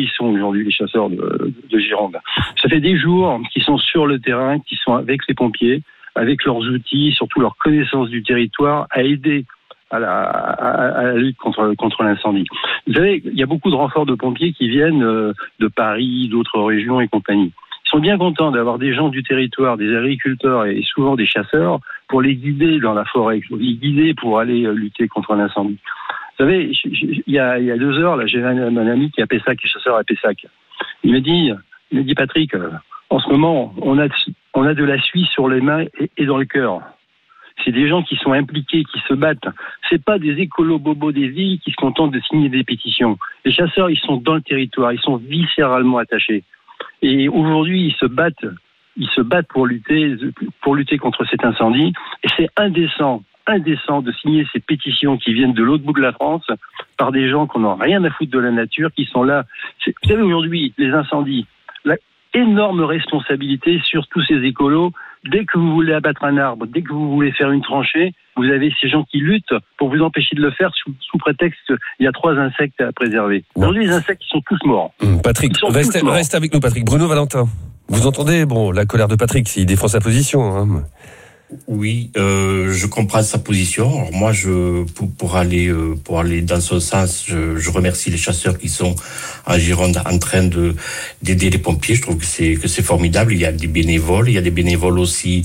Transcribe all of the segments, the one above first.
sont aujourd'hui les chasseurs de Gironde. Ça fait des jours qu'ils sont sur le terrain, qu'ils sont avec les pompiers, avec leurs outils, surtout leur connaissance du territoire, à aider à la lutte contre l'incendie. Vous savez, il y a beaucoup de renforts de pompiers qui viennent de Paris, d'autres régions et compagnie. Ils sont bien contents d'avoir des gens du territoire, des agriculteurs et souvent des chasseurs pour les guider dans la forêt, pour les guider pour aller lutter contre l'incendie. Vous savez, il y a 2 heures, là, j'ai un ami qui est à Pessac, qui est chasseur à Pessac. Il m'a dit Patrick, en ce moment, on a de la suie sur les mains et dans le cœur. C'est des gens qui sont impliqués, qui se battent. C'est pas des écolos bobos des villes qui se contentent de signer des pétitions. Les chasseurs, ils sont dans le territoire, ils sont viscéralement attachés. Et aujourd'hui, ils se battent pour lutter contre cet incendie. Et c'est indécent de signer ces pétitions qui viennent de l'autre bout de la France par des gens qui n'ont rien à foutre de la nature, qui sont là. Vous savez, aujourd'hui, les incendies, la énorme responsabilité sur tous ces écolos. Dès que vous voulez abattre un arbre, dès que vous voulez faire une tranchée, vous avez ces gens qui luttent pour vous empêcher de le faire sous prétexte qu'il y a 3 insectes à préserver. Aujourd'hui, les insectes, ils sont tous morts. Patrick, reste avec nous, Patrick. Bruno Valentin, vous entendez la colère de Patrick, il défend sa position. Hein. Oui, je comprends sa position. Alors moi, pour aller dans ce sens, je remercie les chasseurs qui sont en Gironde en train d'aider les pompiers. Je trouve que c'est formidable. Il y a des bénévoles aussi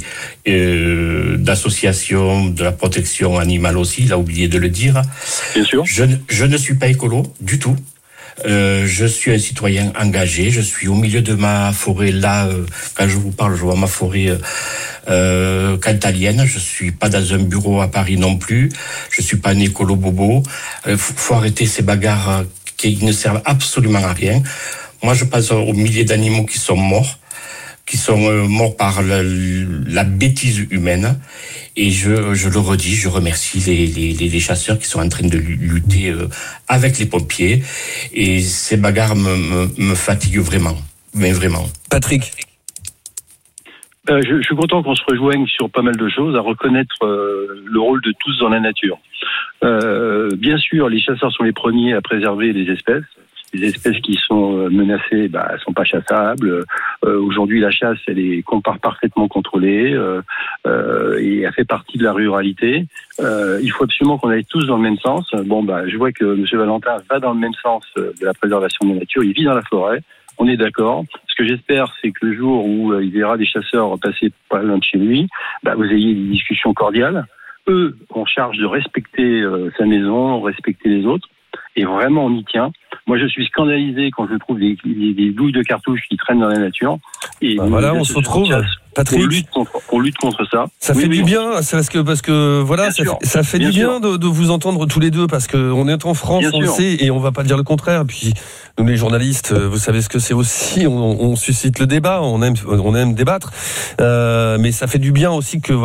d'associations de la protection animale aussi. Il a oublié de le dire. Bien sûr. Je ne suis pas écolo du tout. Je suis un citoyen engagé. Je suis au milieu de ma forêt là. Quand je vous parle, je vois ma forêt cantalienne. Je suis pas dans un bureau à Paris non plus. Je suis pas un écolo bobo. Faut arrêter ces bagarres qui ne servent absolument à rien. Moi, je pense aux milliers d'animaux qui sont morts par la bêtise humaine. Et je le redis, je remercie les chasseurs qui sont en train de lutter avec les pompiers. Et ces bagarres me fatiguent vraiment. Mais vraiment. Patrick. Je suis content qu'on se rejoigne sur pas mal de choses, à reconnaître le rôle de tous dans la nature. Bien sûr, les chasseurs sont les premiers à préserver les espèces. Les espèces qui sont menacées, elles sont pas chassables. Aujourd'hui, la chasse, elle est parfaitement contrôlée et elle fait partie de la ruralité. Il faut absolument qu'on aille tous dans le même sens. Je vois que M. Valentin va dans le même sens de la préservation de la nature. Il vit dans la forêt. On est d'accord. Ce que j'espère, c'est que le jour où il verra des chasseurs passer pas loin de chez lui, vous ayez des discussions cordiales. Eux ont charge de respecter sa maison, respecter les autres. Et vraiment, on y tient. Moi, je suis scandalisé quand je trouve des douilles de cartouches qui traînent dans la nature. Et voilà, on se retrouve, Patrick. On lutte contre ça. Ça fait du bien, c'est parce que voilà, ça fait du bien de vous entendre tous les deux, parce que on est en France, on le sait, et on va pas dire le contraire. Et puis, nous, les journalistes, vous savez ce que c'est aussi. On suscite le débat, on aime débattre. Mais ça fait du bien aussi que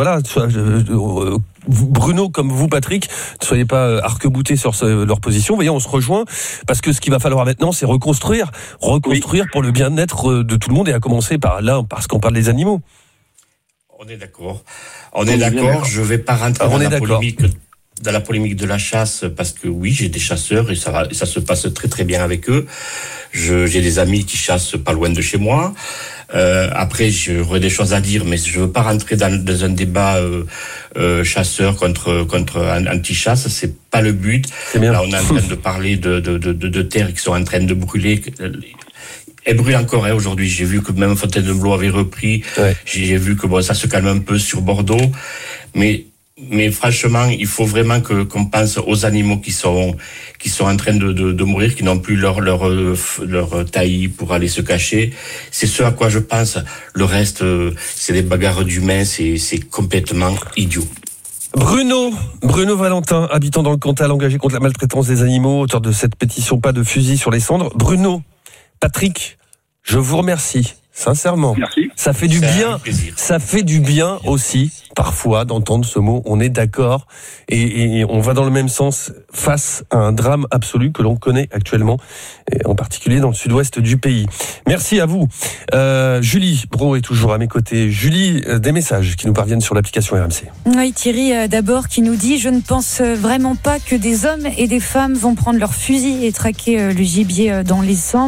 Bruno, comme vous, Patrick, ne soyez pas arc-boutés sur leur position. Vous voyez, on se rejoint, parce que ce qu'il va falloir maintenant, c'est reconstruire pour le bien-être de tout le monde, et à commencer parce qu'on parle des animaux. On est d'accord. Je vais pas rentrer dans la polémique de la chasse, parce que oui, j'ai des chasseurs et ça se passe très très bien avec eux. J'ai des amis qui chassent pas loin de chez moi. Après, j'aurais des choses à dire, mais je veux pas rentrer dans un débat chasseur contre anti-chasse. C'est pas le but. Là, on est en train de parler de terres qui sont en train de brûler. Elle brûle encore aujourd'hui. J'ai vu que même Fontainebleau avait repris. Ouais. J'ai vu que ça se calme un peu sur Bordeaux, mais franchement, il faut vraiment qu'on pense aux animaux qui sont en train de mourir, qui n'ont plus leur taillis pour aller se cacher. C'est ce à quoi je pense. Le reste, c'est des bagarres d'humains. C'est complètement idiot. Bruno Valentin, habitant dans le Cantal, engagé contre la maltraitance des animaux, auteur de cette pétition Pas de fusil sur les cendres. Bruno, Patrick, je vous remercie. Sincèrement. Merci. Ça fait du bien. Ça fait du bien aussi, parfois, d'entendre ce mot. On est d'accord. Et on va dans le même sens face à un drame absolu que l'on connaît actuellement, et en particulier dans le sud-ouest du pays. Merci à vous. Julie Brault est toujours à mes côtés. Julie, des messages qui nous parviennent sur l'application RMC. Oui, Thierry, d'abord, qui nous dit « Je ne pense vraiment pas que des hommes et des femmes vont prendre leur fusil et traquer le gibier dans les cendres.